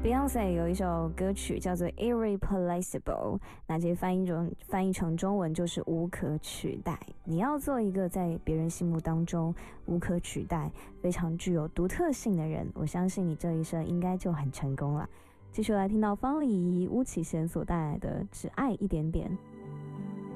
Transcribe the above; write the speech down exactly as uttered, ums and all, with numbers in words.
Beyonce 有一首歌曲叫做 Irreplaceable， 那这翻译中翻译成中文就是无可取代。你要做一个在别人心目当中无可取代、非常具有独特性的人，我相信你这一生应该就很成功了。继续来听到方丽仪、巫启贤所带来的《只爱一点点》。